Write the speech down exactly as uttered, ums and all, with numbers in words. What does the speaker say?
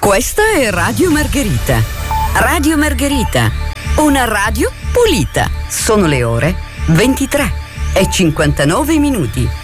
Questa è Radio Margherita. Radio Margherita, una radio pulita. Sono le ore ventitré e cinquantanove minuti.